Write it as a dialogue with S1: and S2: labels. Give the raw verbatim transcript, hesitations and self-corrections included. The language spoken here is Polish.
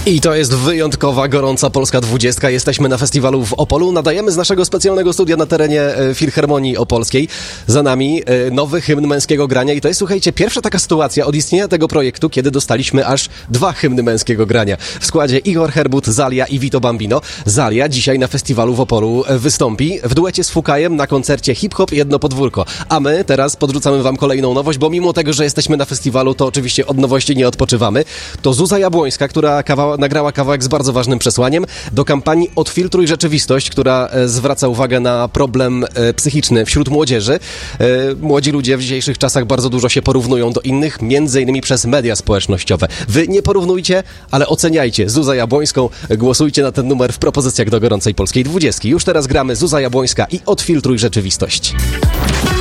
S1: I to jest wyjątkowa, gorąca Polska dwudziestka. Jesteśmy na festiwalu w Opolu. Nadajemy z naszego specjalnego studia na terenie Filharmonii Opolskiej. Za nami nowy hymn męskiego grania. I to jest, słuchajcie, pierwsza taka sytuacja od istnienia tego projektu, kiedy dostaliśmy aż dwa hymny męskiego grania. W składzie Igor Herbut, Zalia i Vito Bambino. Zalia dzisiaj na festiwalu w Opolu wystąpi w duecie z Fukajem na koncercie Hip Hop Jedno Podwórko. A my teraz podrzucamy wam kolejną nowość, bo mimo tego, że jesteśmy na festiwalu, to oczywiście od nowości nie odpoczywamy. To Zuza Jabłońska, która kawał nagrała kawałek z bardzo ważnym przesłaniem do kampanii Odfiltruj Rzeczywistość, która e, zwraca uwagę na problem e, psychiczny wśród młodzieży. E, młodzi ludzie w dzisiejszych czasach bardzo dużo się porównują do innych, między innymi przez media społecznościowe. Wy nie porównujcie, ale oceniajcie Zuzę Jabłońską, głosujcie na ten numer w propozycjach do gorącej polskiej dwudziestki. Już teraz gramy Zuza Jabłońska i Odfiltruj Rzeczywistość.